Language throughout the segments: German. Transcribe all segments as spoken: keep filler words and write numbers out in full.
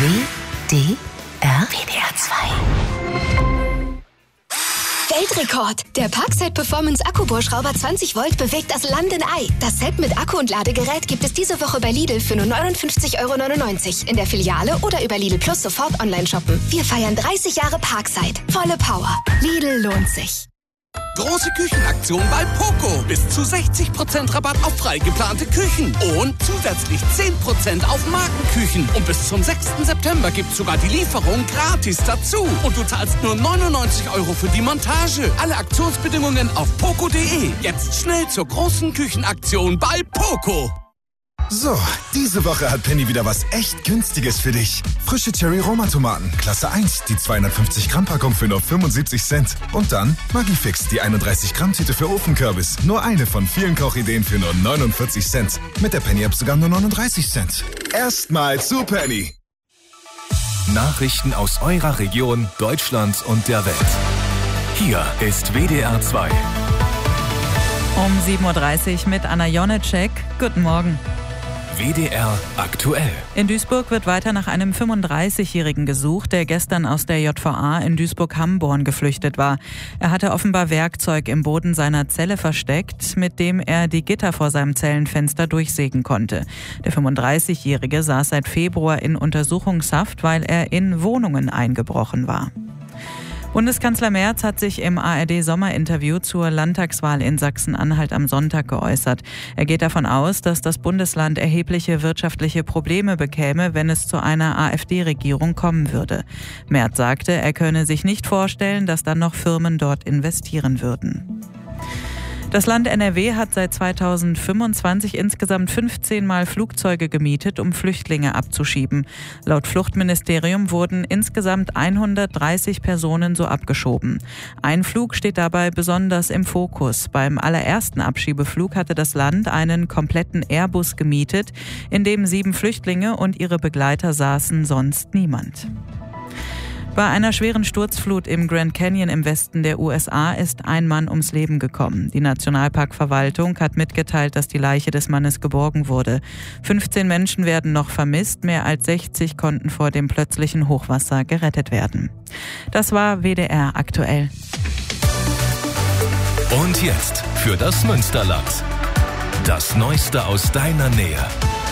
W D R W D R zwei. Weltrekord! Der Parkside Performance Akkubohrschrauber zwanzig Volt bewegt das Land in Ei. Das Set mit Akku und Ladegerät gibt es diese Woche bei Lidl für nur neunundfünfzig Euro neunundneunzig in der Filiale oder über Lidl Plus sofort online shoppen. Wir feiern dreißig Jahre Parkside. Volle Power. Lidl lohnt sich. Große Küchenaktion bei Poco. Bis zu sechzig Prozent Rabatt auf frei geplante Küchen. Und zusätzlich zehn Prozent auf Markenküchen. Und bis zum sechsten September gibt's sogar die Lieferung gratis dazu. Und du zahlst nur neunundneunzig Euro für die Montage. Alle Aktionsbedingungen auf poco punkt de. Jetzt schnell zur großen Küchenaktion bei Poco. So, diese Woche hat Penny wieder was echt Günstiges für dich. Frische Cherry-Roma-Tomaten, Klasse eins, die zweihundertfünfzig Gramm Packung für nur fünfundsiebzig Cent. Und dann Magifix, die einunddreißig Gramm Tüte für Ofenkürbis. Nur eine von vielen Kochideen für nur neunundvierzig Cent. Mit der Penny-App sogar nur neununddreißig Cent. Erstmal zu Penny. Nachrichten aus eurer Region, Deutschland und der Welt. Hier ist W D R zwei. Um sieben Uhr dreißig mit Anna Jonecek. Guten Morgen. W D R aktuell. In Duisburg wird weiter nach einem fünfunddreißigjährigen gesucht, der gestern aus der J V A in Duisburg-Hamborn geflüchtet war. Er hatte offenbar Werkzeug im Boden seiner Zelle versteckt, mit dem er die Gitter vor seinem Zellenfenster durchsägen konnte. Der fünfunddreißigjährige saß seit Februar in Untersuchungshaft, weil er in Wohnungen eingebrochen war. Bundeskanzler Merz hat sich im A R D-Sommerinterview zur Landtagswahl in Sachsen-Anhalt am Sonntag geäußert. Er geht davon aus, dass das Bundesland erhebliche wirtschaftliche Probleme bekäme, wenn es zu einer AfD-Regierung kommen würde. Merz sagte, er könne sich nicht vorstellen, dass dann noch Firmen dort investieren würden. Das Land N R W hat seit zweitausendfünfundzwanzig insgesamt fünfzehn Mal Flugzeuge gemietet, um Flüchtlinge abzuschieben. Laut Fluchtministerium wurden insgesamt hundertdreißig Personen so abgeschoben. Ein Flug steht dabei besonders im Fokus. Beim allerersten Abschiebeflug hatte das Land einen kompletten Airbus gemietet, in dem sieben Flüchtlinge und ihre Begleiter saßen, sonst niemand. Bei einer schweren Sturzflut im Grand Canyon im Westen der U S A ist ein Mann ums Leben gekommen. Die Nationalparkverwaltung hat mitgeteilt, dass die Leiche des Mannes geborgen wurde. fünfzehn Menschen werden noch vermisst, mehr als sechzig konnten vor dem plötzlichen Hochwasser gerettet werden. Das war W D R aktuell. Und jetzt für das Münsterland. Das Neueste aus deiner Nähe.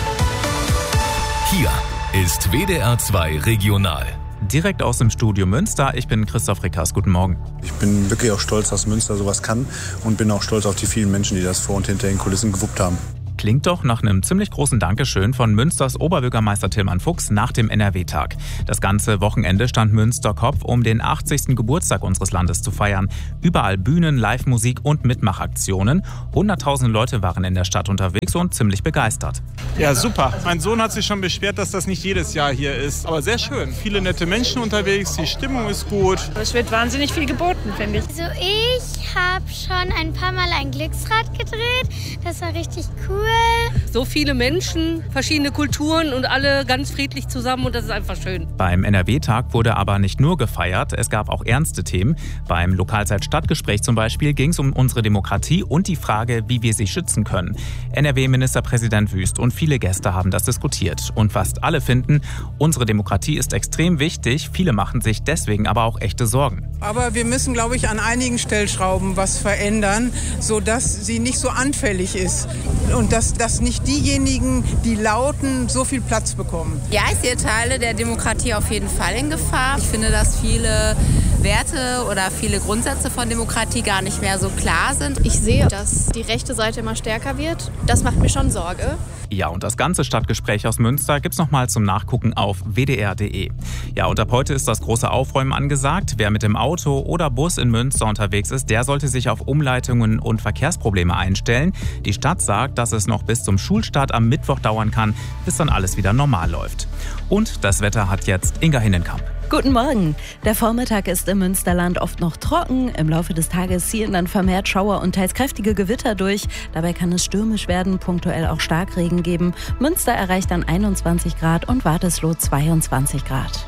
Hier ist W D R zwei Regional. Direkt aus dem Studio Münster. Ich bin Christoph Rickers. Guten Morgen. Ich bin wirklich auch stolz, dass Münster sowas kann und bin auch stolz auf die vielen Menschen, die das vor und hinter den Kulissen gewuppt haben. Klingt doch nach einem ziemlich großen Dankeschön von Münsters Oberbürgermeister Tillmann Fuchs nach dem N R W-Tag. Das ganze Wochenende stand Münster Kopf, um den achtzigsten Geburtstag unseres Landes zu feiern. Überall Bühnen, Live-Musik und Mitmachaktionen. hunderttausend Leute waren in der Stadt unterwegs und ziemlich begeistert. Ja, super. Mein Sohn hat sich schon beschwert, dass das nicht jedes Jahr hier ist. Aber sehr schön. Viele nette Menschen unterwegs, die Stimmung ist gut. Es wird wahnsinnig viel geboten, finde ich. Also ich habe schon ein paar Mal ein Glücksrad gedreht. Das war richtig cool. So viele Menschen, verschiedene Kulturen und alle ganz friedlich zusammen und das ist einfach schön. Beim N R W-Tag wurde aber nicht nur gefeiert, es gab auch ernste Themen. Beim Lokalzeit-Stadtgespräch zum Beispiel ging es um unsere Demokratie und die Frage, wie wir sie schützen können. N R W-Ministerpräsident Wüst und viele Gäste haben das diskutiert. Und fast alle finden, unsere Demokratie ist extrem wichtig, viele machen sich deswegen aber auch echte Sorgen. Aber wir müssen, glaube ich, an einigen Stellschrauben was verändern, sodass sie nicht so anfällig ist. Und dass, dass nicht diejenigen, die lauten, so viel Platz bekommen. Ja, ich sehe Teile der Demokratie auf jeden Fall in Gefahr. Ich finde, dass viele Werte oder viele Grundsätze von Demokratie gar nicht mehr so klar sind. Ich sehe, dass die rechte Seite immer stärker wird. Das macht mir schon Sorge. Ja, und das ganze Stadtgespräch aus Münster gibt's nochmal zum Nachgucken auf w d r punkt d e. Ja, und ab heute ist das große Aufräumen angesagt. Wer mit dem Auto oder Bus in Münster unterwegs ist, der sollte sich auf Umleitungen und Verkehrsprobleme einstellen. Die Stadt sagt, dass es noch bis zum Schulstart am Mittwoch dauern kann, bis dann alles wieder normal läuft. Und das Wetter hat jetzt Inga Hinnenkamp. Guten Morgen. Der Vormittag ist im Münsterland oft noch trocken. Im Laufe des Tages ziehen dann vermehrt Schauer und teils kräftige Gewitter durch. Dabei kann es stürmisch werden, punktuell auch Starkregen geben. Münster erreicht dann einundzwanzig Grad und Wattesloh zweiundzwanzig Grad.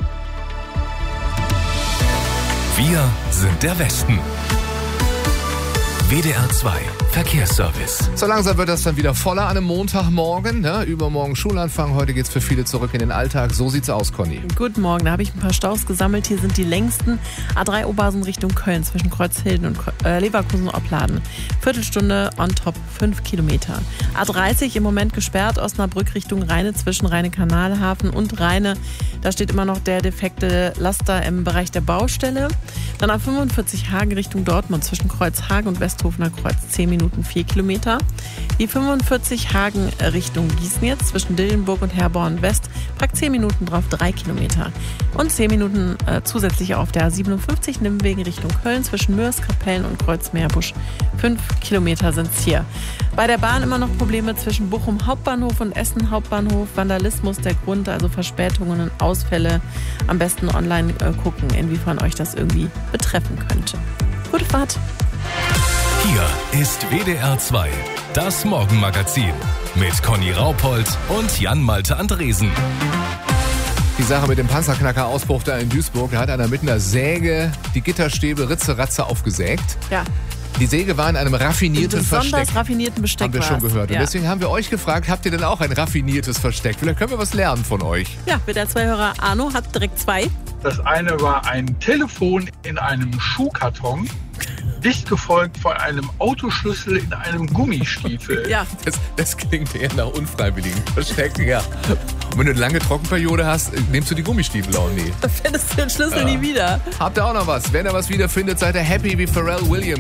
Wir sind der Westen. W D R zwei Verkehrsservice. So langsam wird das dann wieder voller an einem Montagmorgen. Ne? Übermorgen Schulanfang. Heute geht's für viele zurück in den Alltag. So sieht's aus, Conny. Guten Morgen. Da habe ich ein paar Staus gesammelt. Hier sind die längsten. A drei Oberhausen Richtung Köln zwischen Kreuzhilden und äh, Leverkusen und Opladen. Viertelstunde on top, fünf Kilometer. A dreißig im Moment gesperrt. Osnabrück Richtung Rheine zwischen Rheine-Kanalhafen und Rheine. Da steht immer noch der defekte Laster im Bereich der Baustelle. Dann A fünfundvierzig Hagen Richtung Dortmund zwischen Kreuzhagen und Westhofener Kreuz. zehn Minuten, vier Kilometer. Die fünfundvierzig Hagen Richtung Gießen jetzt zwischen Dillenburg und Herborn West. Packt zehn Minuten drauf, drei Kilometer. Und zehn Minuten äh, zusätzlich auf der A siebenundfünfzig Nimwegen Richtung Köln zwischen Mörs, Kapellen und Kreuzmeerbusch. fünf Kilometer sind es hier. Bei der Bahn immer noch Probleme zwischen Bochum Hauptbahnhof und Essen Hauptbahnhof. Vandalismus der Grund, also Verspätungen und Ausfälle. Am besten online äh, gucken, inwiefern euch das irgendwie betreffen könnte. Gute Fahrt. Hier ist W D R zwei, das Morgenmagazin mit Conny Raupold und Jan-Malte Andresen. Die Sache mit dem Panzerknacker-Ausbruch da in Duisburg, da hat einer mit einer Säge die Gitterstäbe ritze-ratze aufgesägt. Ja. Die Säge war in einem raffinierten in besonders Versteck. raffinierten Besteck. Haben wir schon gehört. Ja. Und deswegen haben wir euch gefragt, habt ihr denn auch ein raffiniertes Versteck? Vielleicht können wir was lernen von euch. Ja, W D R zwei-Hörer Arno hat direkt zwei. Das eine war ein Telefon in einem Schuhkarton, dicht gefolgt von einem Autoschlüssel in einem Gummistiefel. Ja. Das, das klingt eher nach unfreiwilligen Verstecken, ja. Und wenn du eine lange Trockenperiode hast, nimmst du die Gummistiefel auch nie. Da findest du den Schlüssel Ja. nie wieder. Habt ihr auch noch was? Wenn ihr was wiederfindet, seid ihr happy wie Pharrell Williams.